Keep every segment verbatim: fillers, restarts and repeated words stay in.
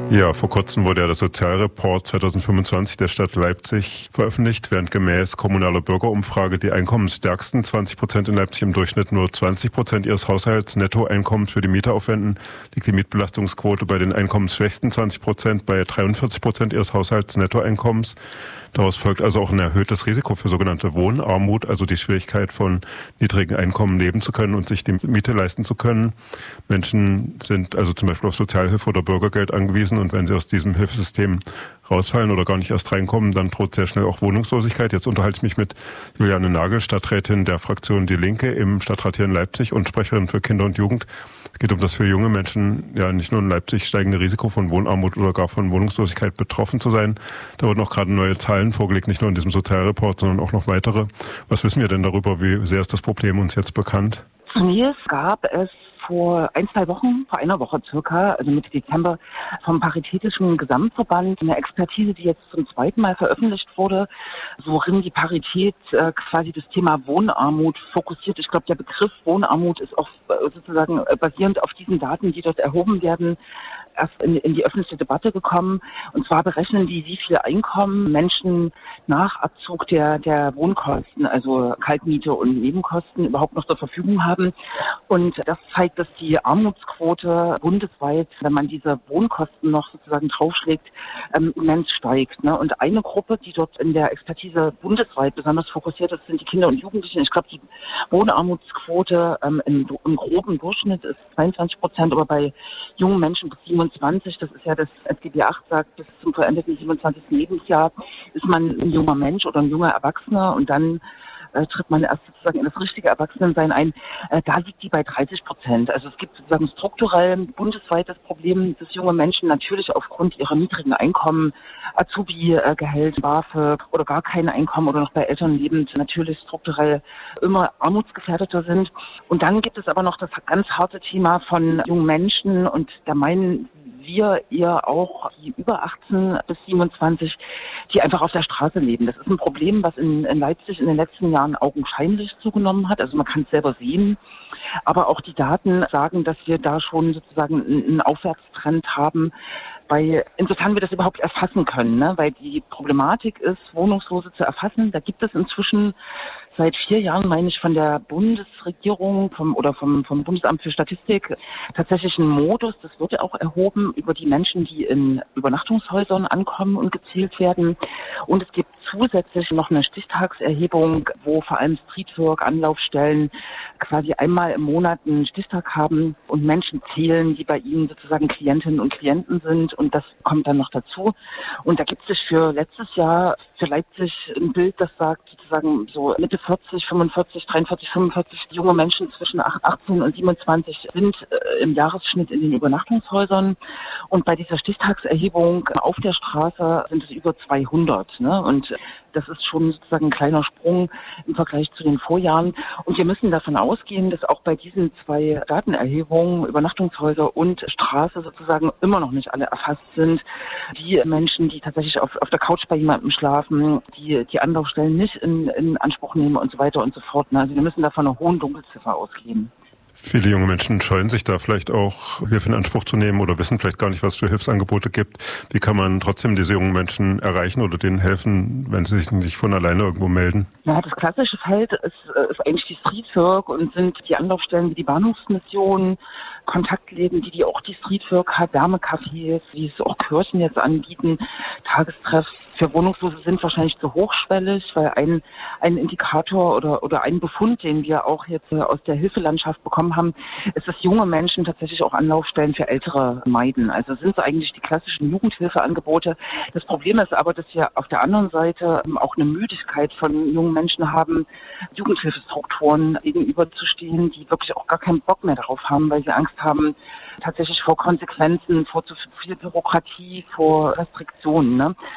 Ja, vor kurzem wurde ja der Sozialreport zwanzig fünfundzwanzig der Stadt Leipzig veröffentlicht, während gemäß kommunaler Bürgerumfrage die einkommensstärksten zwanzig Prozent in Leipzig im Durchschnitt nur zwanzig Prozent ihres Haushaltsnettoeinkommens für die Miete aufwenden, liegt die Mietbelastungsquote bei den einkommensschwächsten zwanzig Prozent bei dreiundvierzig Prozent ihres Haushaltsnettoeinkommens. Daraus folgt also auch ein erhöhtes Risiko für sogenannte Wohnarmut, also die Schwierigkeit von niedrigen Einkommen leben zu können und sich die Miete leisten zu können. Menschen sind also zum Beispiel auf Sozialhilfe oder Bürgergeld angewiesen und wenn sie aus diesem Hilfssystem rausfallen oder gar nicht erst reinkommen, dann droht sehr schnell auch Wohnungslosigkeit. Jetzt unterhalte ich mich mit Juliane Nagel, Stadträtin der Fraktion Die Linke im Stadtrat hier in Leipzig und Sprecherin für Kinder und Jugend. Es geht um das für junge Menschen ja nicht nur in Leipzig steigende Risiko von Wohnarmut oder gar von Wohnungslosigkeit betroffen zu sein. Da wurden auch gerade neue Zahlen vorgelegt, nicht nur in diesem Sozialreport, sondern auch noch weitere. Was wissen wir denn darüber? Wie sehr ist das Problem uns jetzt bekannt? Zunächst gab es vor ein, zwei Wochen, vor einer Woche circa, also Mitte Dezember, vom Paritätischen Gesamtverband eine Expertise, die jetzt zum zweiten Mal veröffentlicht wurde, worin die Parität äh, quasi das Thema Wohnarmut fokussiert. Ich glaube, der Begriff Wohnarmut ist auch äh, sozusagen äh, basierend auf diesen Daten, die dort erhoben werden, erst in, in die öffentliche Debatte gekommen. Und zwar berechnen die, wie viel Einkommen Menschen nach Abzug der, der Wohnkosten, also Kaltmiete und Nebenkosten, überhaupt noch zur Verfügung haben. Und das zeigt, dass die Armutsquote bundesweit, wenn man diese Wohnkosten noch sozusagen draufschlägt, ähm, immens steigt. Ne? Und eine Gruppe, die dort in der Expertise bundesweit besonders fokussiert ist, sind die Kinder und Jugendlichen. Ich glaube, die Wohnarmutsquote ähm, im, im groben Durchschnitt ist zweiundzwanzig Prozent, aber bei jungen Menschen bis siebenundzwanzig, das ist ja das S G B acht sagt, bis zum vollendeten siebenundzwanzigsten Lebensjahr ist man ein junger Mensch oder ein junger Erwachsener und dann äh, tritt man erst sozusagen in das richtige Erwachsenensein ein. Äh, da liegt die bei dreißig Prozent. Also es gibt sozusagen strukturell bundesweit das Problem, dass junge Menschen natürlich aufgrund ihrer niedrigen Einkommen, Azubi-Gehalt, BAföG oder gar kein Einkommen oder noch bei Eltern lebend, natürlich strukturell immer armutsgefährdeter sind. Und dann gibt es aber noch das ganz harte Thema von jungen Menschen und da meinen wir eher auch die über achtzehn bis siebenundzwanzig, die einfach auf der Straße leben. Das ist ein Problem, was in, in Leipzig in den letzten Jahren augenscheinlich zugenommen hat. Also man kann es selber sehen. Aber auch die Daten sagen, dass wir da schon sozusagen einen Aufwärtstrend haben, bei, insofern wir das überhaupt erfassen können, ne? Weil die Problematik ist, Wohnungslose zu erfassen. Da gibt es inzwischen seit vier Jahren, meine ich, von der Bundesregierung vom, oder vom, vom Bundesamt für Statistik tatsächlich einen Modus, das wird ja auch erhoben über die Menschen, die in Übernachtungshäusern ankommen und gezählt werden. Und es gibt zusätzlich noch eine Stichtagserhebung, wo vor allem Streetwork, Anlaufstellen quasi einmal im Monat einen Stichtag haben und Menschen zählen, die bei ihnen sozusagen Klientinnen und Klienten sind. Und das kommt dann noch dazu. Und da gibt es für letztes Jahr für Leipzig ein Bild, das sagt sozusagen so Mitte vierzig, fünfundvierzig, dreiundvierzig, fünfundvierzig junge Menschen zwischen achtzehn und siebenundzwanzig sind äh, im Jahresschnitt in den Übernachtungshäusern. Und bei dieser Stichtagserhebung auf der Straße sind es über zweihundert. Ne? Und das ist schon sozusagen ein kleiner Sprung im Vergleich zu den Vorjahren. Und wir müssen davon ausgehen, dass auch bei diesen zwei Datenerhebungen, Übernachtungshäuser und Straße sozusagen immer noch nicht alle erfasst sind. Die Menschen, die tatsächlich auf, auf der Couch bei jemandem schlafen, die die Anlaufstellen nicht in, in Anspruch nehmen und so weiter und so fort. Also wir müssen da von einer hohen Dunkelziffer ausgehen. Viele junge Menschen scheuen sich da vielleicht auch, Hilfe in Anspruch zu nehmen oder wissen vielleicht gar nicht, was es für Hilfsangebote gibt. Wie kann man trotzdem diese jungen Menschen erreichen oder denen helfen, wenn sie sich nicht von alleine irgendwo melden? Ja, das klassische Feld ist, ist eigentlich die Streetwork und sind die Anlaufstellen wie die Bahnhofsmission, Kontaktläden, die die auch die Streetwork hat, Wärmecafés, wie es auch Kirchen jetzt anbieten, Tagestreffs. Für Wohnungslose sind wahrscheinlich zu hochschwellig, weil ein, ein Indikator oder, oder ein Befund, den wir auch jetzt aus der Hilfelandschaft bekommen haben, ist, dass junge Menschen tatsächlich auch Anlaufstellen für Ältere meiden. Also sind es eigentlich die klassischen Jugendhilfeangebote. Das Problem ist aber, dass wir auf der anderen Seite auch eine Müdigkeit von jungen Menschen haben, Jugendhilfestrukturen gegenüberzustehen, die wirklich auch gar keinen Bock mehr darauf haben, weil sie Angst haben, tatsächlich vor Konsequenzen, vor zu viel Bürokratie, vor Restriktionen. Ne? Und genau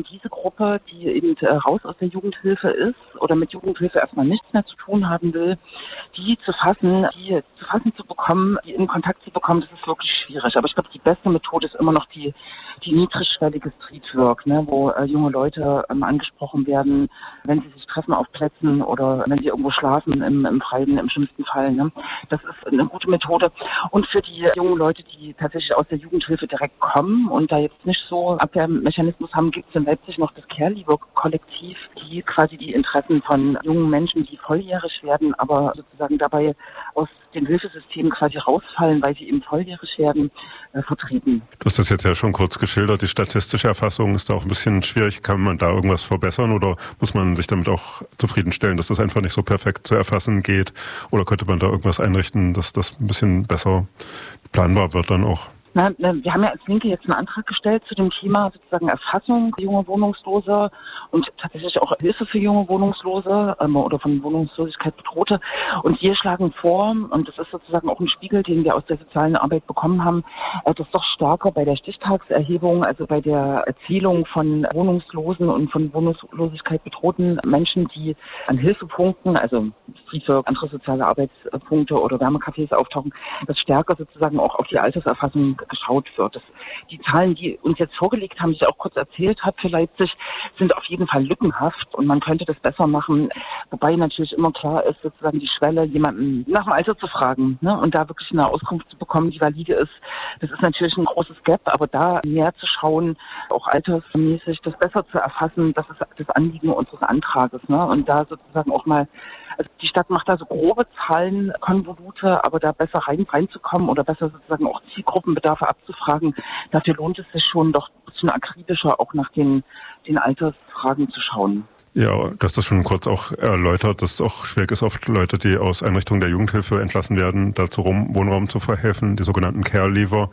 genau diese Gruppe, die eben äh, raus aus der Jugendhilfe ist oder mit Jugendhilfe erstmal nichts mehr zu tun haben will, die zu fassen, die zu fassen zu bekommen, die in Kontakt zu bekommen, das ist wirklich schwierig. Aber ich glaube, die beste Methode ist immer noch die die niedrigschwellige Streetwork, ne, wo äh, junge Leute ähm, angesprochen werden, wenn sie sich treffen auf Plätzen oder wenn sie irgendwo schlafen im, im Freien, im schlimmsten Fall. Ne. Das ist eine gute Methode. Und für die jungen Leute, die tatsächlich aus der Jugendhilfe direkt kommen und da jetzt nicht so Abwehrmechanismus haben, gibt es in Leipzig noch das Care-Liebe-Kollektiv, die quasi die Interessen von jungen Menschen, die volljährig werden, aber sozusagen dabei aus dem Hilfesystem quasi rausfallen, weil sie eben volljährig werden, äh, vertreten. Du hast das jetzt ja schon kurz geschildert. Die statistische Erfassung ist da auch ein bisschen schwierig. Kann man da irgendwas verbessern oder muss man sich damit auch zufriedenstellen, dass das einfach nicht so perfekt zu erfassen geht? Oder könnte man da irgendwas einrichten, dass das ein bisschen besser planbar wird dann auch? Na, wir haben ja als Linke jetzt einen Antrag gestellt zu dem Thema sozusagen Erfassung junger Wohnungslose und tatsächlich auch Hilfe für junge Wohnungslose ähm, oder von Wohnungslosigkeit Bedrohte. Und wir schlagen vor, und das ist sozusagen auch ein Spiegel, den wir aus der sozialen Arbeit bekommen haben, äh, dass doch stärker bei der Stichtagserhebung, also bei der Erzählung von Wohnungslosen und von Wohnungslosigkeit bedrohten Menschen, die an Hilfepunkten, also Streetwork, andere soziale Arbeitspunkte oder Wärmecafés auftauchen, dass stärker sozusagen auch auf die Alterserfassung geschaut wird. Das, die Zahlen, die uns jetzt vorgelegt haben, die ich auch kurz erzählt habe für Leipzig, sind auf jeden Fall lückenhaft und man könnte das besser machen, wobei natürlich immer klar ist, sozusagen die Schwelle, jemanden nach dem Alter zu fragen, ne, und da wirklich eine Auskunft zu bekommen, die valide ist. Das ist natürlich ein großes Gap, aber da mehr zu schauen, auch altersmäßig, das besser zu erfassen, das ist das Anliegen unseres Antrages, ne, und da sozusagen auch mal, also die Stadt macht da so grobe Zahlenkonvolute, aber da besser rein, reinzukommen oder besser sozusagen auch Zielgruppenbedarfe abzufragen, dafür lohnt es sich schon doch ein bisschen akribischer auch nach den, den Altersfragen zu schauen. Ja, dass das schon kurz auch erläutert, dass es auch schwierig ist, oft Leute, die aus Einrichtungen der Jugendhilfe entlassen werden, dazu rum, Wohnraum zu verhelfen, die sogenannten Care-Leaver.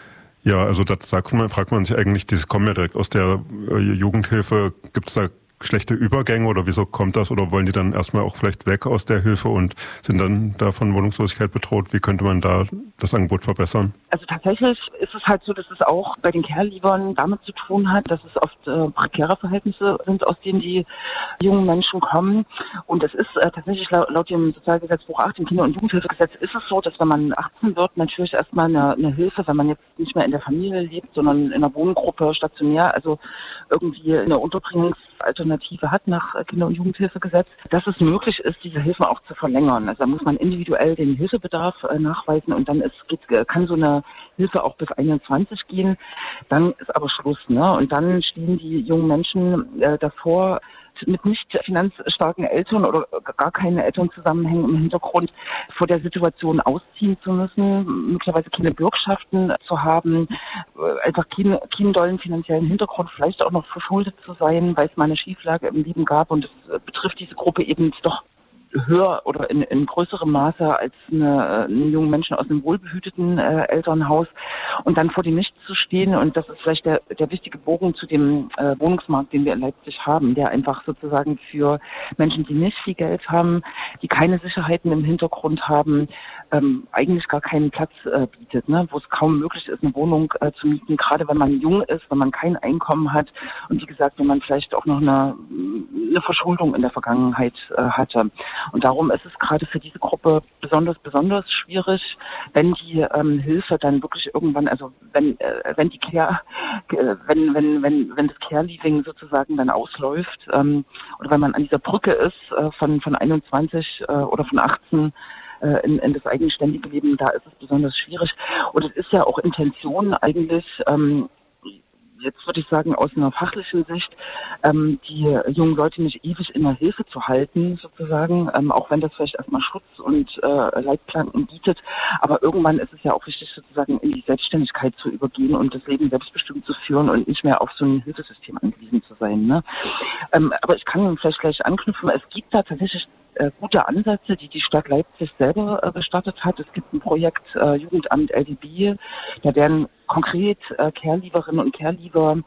Ja, also das sagt man, fragt man sich eigentlich, die kommen ja direkt aus der Jugendhilfe, gibt es da schlechte Übergänge oder wieso kommt das? Oder wollen die dann erstmal auch vielleicht weg aus der Hilfe und sind dann da von Wohnungslosigkeit bedroht? Wie könnte man da das Angebot verbessern? Also tatsächlich ist es halt so, dass es auch bei den Care-Liebern damit zu tun hat, dass es oft äh, prekäre Verhältnisse sind, aus denen die jungen Menschen kommen. Und es ist äh, tatsächlich laut, laut dem Sozialgesetzbuch acht, dem Kinder- und Jugendhilfegesetz, ist es so, dass wenn man achtzehn wird, natürlich erstmal eine, eine Hilfe, wenn man jetzt nicht mehr in der Familie lebt, sondern in einer Wohngruppe stationär, also irgendwie eine Unterbringungsalternative hat nach Kinder- und Jugendhilfegesetz, dass es möglich ist, diese Hilfen auch zu verlängern. Also da muss man individuell den Hilfebedarf äh, nachweisen und dann ist, geht, kann so eine Hilfe auch bis einundzwanzig gehen. Dann ist aber Schluss, ne? Und dann stehen die jungen Menschen äh, davor, mit nicht finanzstarken Eltern oder gar keine Elternzusammenhängen im Hintergrund vor der Situation ausziehen zu müssen, möglicherweise keine Bürgschaften zu haben, einfach keinen, keinen dollen finanziellen Hintergrund, vielleicht auch noch verschuldet zu sein, weil es mal eine Schieflage im Leben gab und es betrifft diese Gruppe eben doch höher oder in, in größerem Maße als eine, einen jungen Menschen aus einem wohlbehüteten äh, Elternhaus und dann vor dem Nichts zu stehen. Und das ist vielleicht der, der wichtige Bogen zu dem äh, Wohnungsmarkt, den wir in Leipzig haben, der einfach sozusagen für Menschen, die nicht viel Geld haben, die keine Sicherheiten im Hintergrund haben, ähm, eigentlich gar keinen Platz äh, bietet, ne? Wo es kaum möglich ist, eine Wohnung äh, zu mieten, gerade wenn man jung ist, wenn man kein Einkommen hat und wie gesagt, wenn man vielleicht auch noch eine, eine Verschuldung in der Vergangenheit äh, hatte. Und darum ist es gerade für diese Gruppe besonders, besonders schwierig, wenn die ähm, Hilfe dann wirklich irgendwann, also wenn äh, wenn die Care, äh, wenn wenn wenn wenn das Care-Leaving sozusagen dann ausläuft ähm, oder wenn man an dieser Brücke ist äh, von von einundzwanzig äh, oder von achtzehn äh, in, in das eigenständige Leben, da ist es besonders schwierig. Und es ist ja auch Intention eigentlich. Ähm, Jetzt würde ich sagen, aus einer fachlichen Sicht, ähm, die jungen Leute nicht ewig in der Hilfe zu halten, sozusagen, ähm, auch wenn das vielleicht erstmal Schutz und äh, Leitplanken bietet. Aber irgendwann ist es ja auch wichtig, sozusagen in die Selbstständigkeit zu übergehen und das Leben selbstbestimmt zu führen und nicht mehr auf so ein Hilfesystem angewiesen zu sein. Ne? Ähm, aber ich kann vielleicht gleich anknüpfen, es gibt da tatsächlich äh, gute Ansätze, die die Stadt Leipzig selber äh, gestartet hat. Es gibt ein Projekt äh, Jugendamt L D B, da werden konkret äh, Care-Lieberinnen und Care-Lieber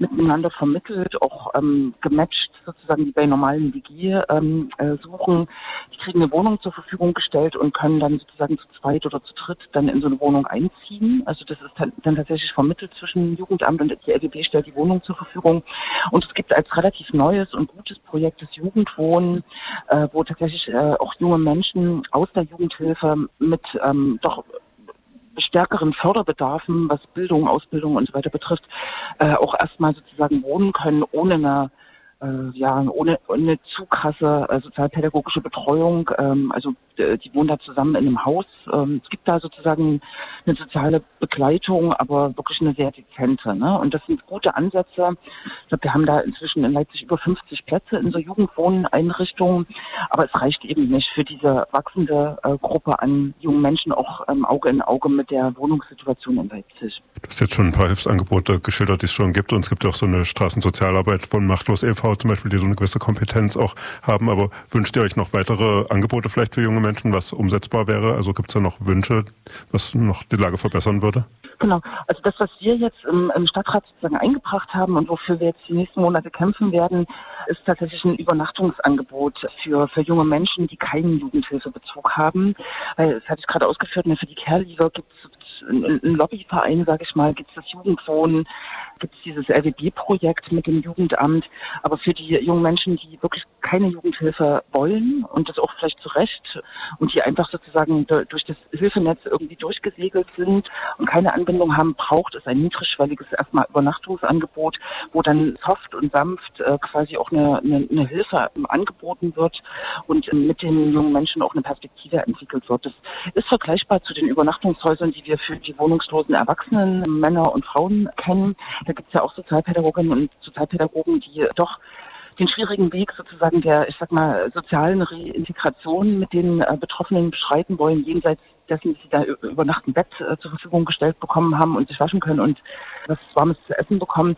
miteinander vermittelt, auch ähm, gematcht sozusagen wie bei normalen W G ähm, äh, suchen. Die kriegen eine Wohnung zur Verfügung gestellt und können dann sozusagen zu zweit oder zu dritt dann in so eine Wohnung einziehen. Also das ist dann, dann tatsächlich vermittelt zwischen Jugendamt und die L B B stellt die Wohnung zur Verfügung. Und es gibt als relativ neues und gutes Projekt das Jugendwohnen, äh, wo tatsächlich äh, auch junge Menschen aus der Jugendhilfe mit ähm, doch stärkeren Förderbedarfen, was Bildung, Ausbildung und so weiter betrifft, äh, auch erstmal sozusagen wohnen können, ohne eine äh, ja, ohne, ohne zu krasse äh, sozialpädagogische Betreuung. Ähm, also äh, die wohnen da zusammen in einem Haus. Ähm, es gibt da sozusagen eine soziale Begleitung, aber wirklich eine sehr dezente. Ne? Und das sind gute Ansätze. Ich glaube, wir haben da inzwischen in Leipzig über fünfzig Plätze in so Jugendwohneinrichtungen. Aber es reicht eben nicht für diese wachsende äh, Gruppe an jungen Menschen, auch ähm, Auge in Auge mit der Wohnungssituation in Leipzig. Du hast jetzt schon ein paar Hilfsangebote geschildert, die es schon gibt. Und es gibt auch so eine Straßensozialarbeit von Machtlos e V zum Beispiel, die so eine gewisse Kompetenz auch haben. Aber wünscht ihr euch noch weitere Angebote vielleicht für junge Menschen, was umsetzbar wäre? Also gibt es da noch Wünsche, was noch die Lage verbessern würde? Genau. Also das, was wir jetzt im, im Stadtrat sozusagen eingebracht haben und wofür wir jetzt die nächsten Monate kämpfen werden, ist tatsächlich ein Übernachtungsangebot für, für junge Menschen, die keinen Jugendhilfebezug haben. Weil, das hatte ich gerade ausgeführt, für die Care-Leaver gibt es ein Lobbyverein, sage ich mal, gibt es das Jugendwohnen, gibt es dieses L B B-Projekt mit dem Jugendamt. Aber für die jungen Menschen, die wirklich keine Jugendhilfe wollen und das auch vielleicht zu Recht und die einfach sozusagen durch das Hilfenetz irgendwie durchgesegelt sind und keine Anbindung haben, braucht es ein niedrigschwelliges erstmal Übernachtungsangebot, wo dann soft und sanft äh, quasi auch eine, eine, eine Hilfe angeboten wird und äh, mit den jungen Menschen auch eine Perspektive entwickelt wird. Das ist vergleichbar zu den Übernachtungshäusern, die wir für die wohnungslosen Erwachsenen, Männer und Frauen kennen. Da gibt es ja auch Sozialpädagoginnen und Sozialpädagogen, die doch den schwierigen Weg sozusagen der, ich sag mal, sozialen Reintegration mit den äh, Betroffenen beschreiten wollen, jenseits dessen, dass sie da über Nacht ein Bett äh, zur Verfügung gestellt bekommen haben und sich waschen können und was Warmes zu essen bekommen.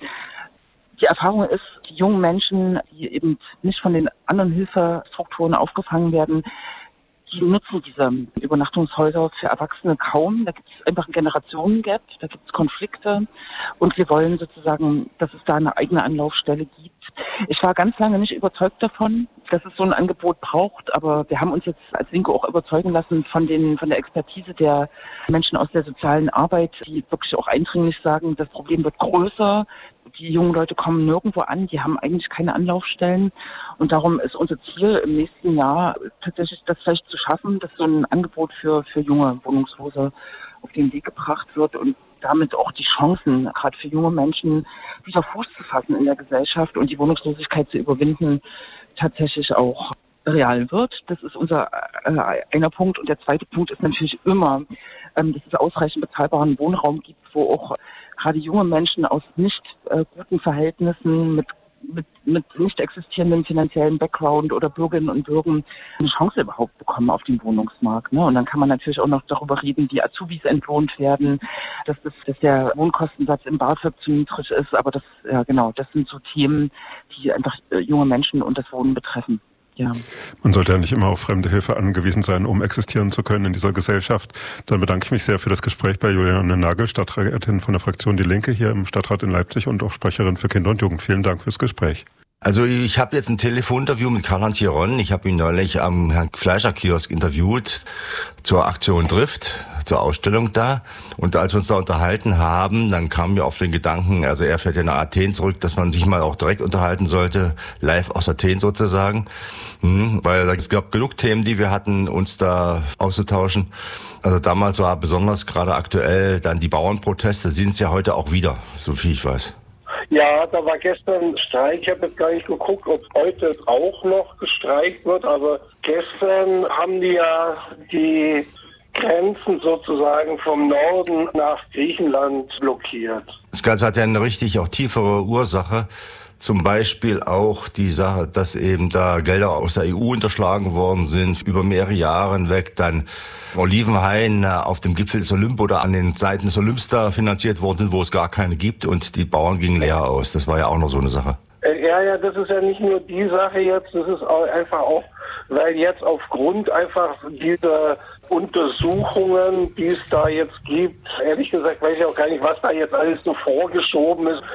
Die Erfahrung ist, die jungen Menschen, die eben nicht von den anderen Hilfestrukturen aufgefangen werden, die nutzen diese Übernachtungshäuser für Erwachsene kaum. Da gibt es einfach ein Generationengap, da gibt es Konflikte und wir wollen sozusagen, dass es da eine eigene Anlaufstelle gibt. Ich war ganz lange nicht überzeugt davon, dass es so ein Angebot braucht, aber wir haben uns jetzt als Linke auch überzeugen lassen von den von der Expertise der Menschen aus der sozialen Arbeit, die wirklich auch eindringlich sagen, das Problem wird größer. Die jungen Leute kommen nirgendwo an, die haben eigentlich keine Anlaufstellen und darum ist unser Ziel im nächsten Jahr tatsächlich das vielleicht zu schaffen, dass so ein Angebot für für junge Wohnungslose auf den Weg gebracht wird und damit auch die Chancen, gerade für junge Menschen, wieder Fuß zu fassen in der Gesellschaft und die Wohnungslosigkeit zu überwinden, tatsächlich auch real wird. Das ist unser äh, einer Punkt. Und der zweite Punkt ist natürlich immer, ähm, dass es ausreichend bezahlbaren Wohnraum gibt, wo auch gerade junge Menschen aus nicht äh, guten Verhältnissen mit mit mit nicht existierendem finanziellen Background oder Bürgerinnen und Bürgern eine Chance überhaupt bekommen auf den Wohnungsmarkt. Ne? Und dann kann man natürlich auch noch darüber reden, wie Azubis entlohnt werden, dass, das, dass der Wohnkostensatz im BAföG zu niedrig ist. Aber das, ja genau, das sind so Themen, die einfach äh, junge Menschen und das Wohnen betreffen. Ja. Man sollte ja nicht immer auf fremde Hilfe angewiesen sein, um existieren zu können in dieser Gesellschaft. Dann bedanke ich mich sehr für das Gespräch bei Juliane Nagel, Stadträtin von der Fraktion Die Linke hier im Stadtrat in Leipzig und auch Sprecherin für Kinder und Jugend. Vielen Dank fürs Gespräch. Also ich habe jetzt ein Telefoninterview mit Karl-Heinz Chiron. Ich habe ihn neulich am Herrn Fleischer-Kiosk interviewt zur Aktion Drift, zur Ausstellung da. Und als wir uns da unterhalten haben, dann kam mir auf den Gedanken, also er fährt ja nach Athen zurück, dass man sich mal auch direkt unterhalten sollte, live aus Athen sozusagen. Hm, weil es gab genug Themen, die wir hatten, uns da auszutauschen. Also damals war besonders gerade aktuell dann die Bauernproteste, sind es ja heute auch wieder, so viel ich weiß. Ja, da war gestern Streik. Ich habe jetzt gar nicht geguckt, ob heute auch noch gestreikt wird. Aber gestern haben die ja die Grenzen sozusagen vom Norden nach Griechenland blockiert. Das Ganze hat ja eine richtig auch tiefere Ursache. Zum Beispiel auch die Sache, dass eben da Gelder aus der E U unterschlagen worden sind, über mehrere Jahre hinweg, dann Olivenhain auf dem Gipfel des Olymp oder an den Seiten des Olymps da finanziert worden sind, wo es gar keine gibt und die Bauern gingen leer aus. Das war ja auch noch so eine Sache. Ja, ja, das ist ja nicht nur die Sache jetzt, das ist auch einfach auch, weil jetzt aufgrund einfach dieser Untersuchungen, die es da jetzt gibt, ehrlich gesagt weiß ich auch gar nicht, was da jetzt alles so vorgeschoben ist,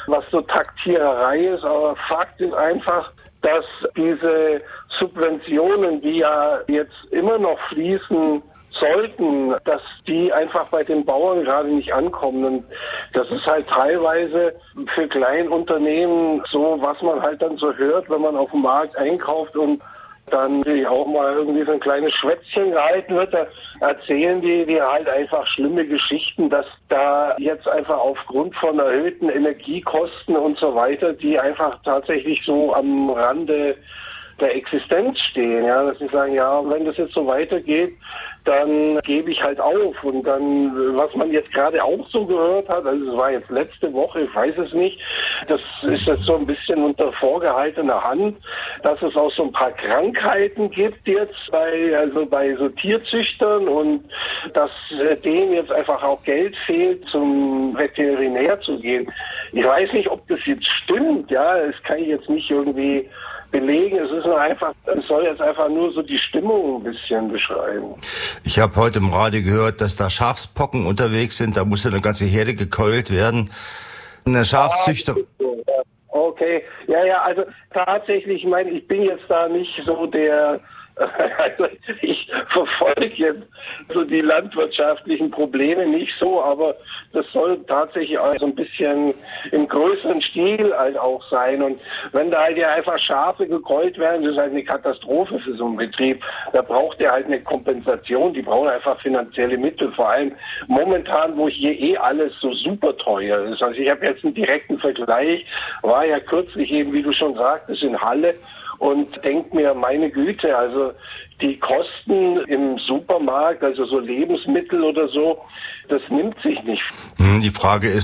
was so Taktiererei ist, aber Fakt ist einfach, dass diese Subventionen, die ja jetzt immer noch fließen sollten, dass die einfach bei den Bauern gerade nicht ankommen. Und das ist halt teilweise für Kleinunternehmen so, was man halt dann so hört, wenn man auf dem Markt einkauft und dann auch mal irgendwie so ein kleines Schwätzchen gehalten wird, da erzählen die dir halt einfach schlimme Geschichten, dass da jetzt einfach aufgrund von erhöhten Energiekosten und so weiter, die einfach tatsächlich so am Rande der Existenz stehen, ja, dass sie sagen, ja, wenn das jetzt so weitergeht, dann gebe ich halt auf. Und dann, was man jetzt gerade auch so gehört hat, also es war jetzt letzte Woche, ich weiß es nicht, das ist jetzt so ein bisschen unter vorgehaltener Hand, dass es auch so ein paar Krankheiten gibt jetzt bei, also bei so Tierzüchtern und dass denen jetzt einfach auch Geld fehlt, zum Veterinär zu gehen. Ich weiß nicht, ob das jetzt stimmt, ja, das kann ich jetzt nicht irgendwie belegen. Es ist nur einfach, es soll jetzt einfach nur so die Stimmung ein bisschen beschreiben. Ich habe heute im Radio gehört, dass da Schafspocken unterwegs sind. Da muss ja eine ganze Herde gekeult werden. Eine Schafszüchter. Okay, ja, ja, also tatsächlich, ich meine, ich bin jetzt da nicht so der, also ich verfolge jetzt so die landwirtschaftlichen Probleme nicht so, aber das soll tatsächlich auch so ein bisschen im größeren Stil halt auch sein. Und wenn da halt ja einfach Schafe gekeult werden, das ist halt eine Katastrophe für so einen Betrieb. Da braucht er halt eine Kompensation, die brauchen einfach finanzielle Mittel, vor allem momentan, wo hier eh alles so super teuer ist. Also ich habe jetzt einen direkten Vergleich, war ja kürzlich eben, wie du schon sagtest, in Halle, und denkt mir, meine Güte, also die Kosten im Supermarkt, also so Lebensmittel oder so, das nimmt sich nicht. Die Frage ist,